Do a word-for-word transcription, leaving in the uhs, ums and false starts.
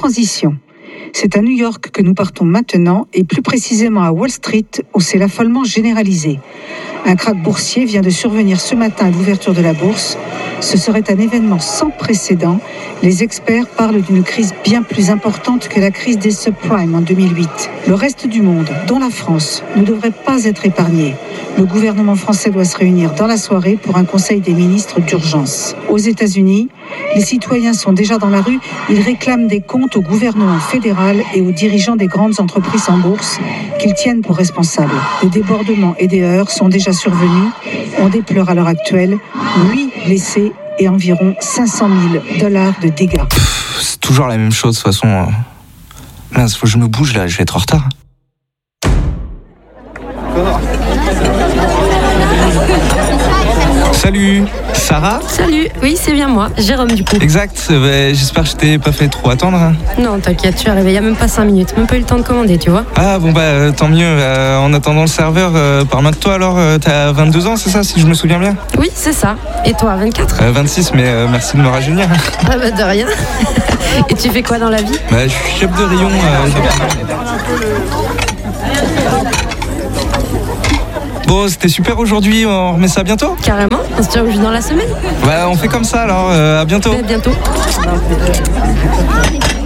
transition. C'est à New York que nous partons maintenant, et plus précisément à Wall Street, où c'est l'affolement généralisé. Un krach boursier vient de survenir ce matin à l'ouverture de la bourse. Ce serait un événement sans précédent. Les experts parlent d'une crise bien plus importante que la crise des subprimes en deux mille huit. Le reste du monde, dont la France, ne devrait pas être épargné. Le gouvernement français doit se réunir dans la soirée pour un conseil des ministres d'urgence. Aux États-Unis, les citoyens sont déjà dans la rue. Ils réclament des comptes au gouvernement fédéral et aux dirigeants des grandes entreprises en bourse qu'ils tiennent pour responsables. Des débordements et des heurts sont déjà survenus. On déplore à l'heure actuelle huit blessés et environ cinq cent mille dollars de dégâts. Pff, c'est toujours la même chose de toute façon. Euh... Mince, faut que je me bouge là, je vais être en retard. Salut, Sarah ? Salut, oui c'est bien moi, Jérôme du coup. Exact, bah, j'espère que je t'ai pas fait trop attendre. Hein. Non t'inquiète, tu es arrivé il y a même pas cinq minutes, même pas eu le temps de commander tu vois. Ah bon bah euh, tant mieux, euh, en attendant le serveur, euh, parle-moi de toi alors, euh, t'as vingt-deux ans c'est ça si je me souviens bien ? Oui c'est ça, et toi vingt-quatre ? euh, vingt-six mais euh, merci de me rajeunir. Ah bah de rien. Et tu fais quoi dans la vie ? Bah je suis chef de rayon. Euh, Bon, c'était super aujourd'hui, on remet ça bientôt ? Carrément, on se tient au jus dans la semaine. Bah, on fait comme ça alors, euh, à bientôt. À bientôt.